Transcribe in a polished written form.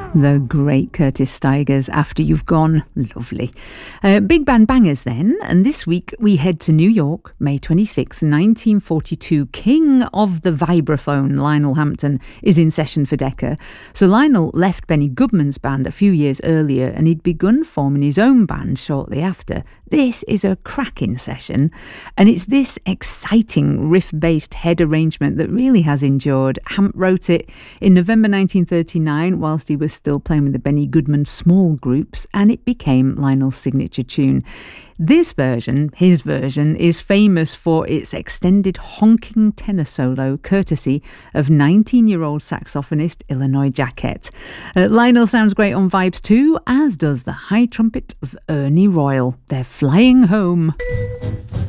The great Curtis Stigers, After You've Gone. Lovely. Big band bangers then, and this week we head to New York, May 26th, 1942. King of the vibraphone, Lionel Hampton, is in session for Decca. So Lionel left Benny Goodman's band a few years earlier and he'd begun forming his own band shortly after. This is a cracking session, and it's this exciting riff-based head arrangement that really has endured. Hamp wrote it in November 1939 whilst he was still playing with the Benny Goodman small groups, and it became Lionel's signature tune. This version, his version, is famous for its extended honking tenor solo, courtesy of 19-year-old saxophonist Illinois Jacquet. Lionel sounds great on Vibes too, as does the high trumpet of Ernie Royal. They're flying home.